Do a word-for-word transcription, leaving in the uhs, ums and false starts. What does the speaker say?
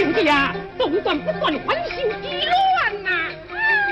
人家总算不算欢喜之乐。